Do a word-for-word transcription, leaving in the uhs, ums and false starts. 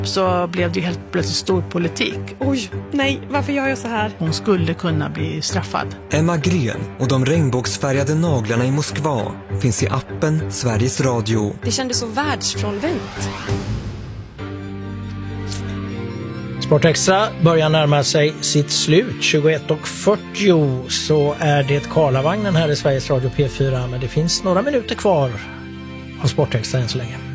så blev det ju helt plötsligt stor politik. Oj, nej, varför gör jag så här? Hon skulle kunna bli straffad. Emma Gren och de regnbågsfärgade naglarna i Moskva finns i appen Sveriges Radio. Det kändes så världsfrånvänt. Sportextra börjar närma sig sitt slut. tjugoett och fyrtio så är det Karlavagnen här i Sveriges Radio P fyra. Men det finns några minuter kvar av Sportextra än så länge.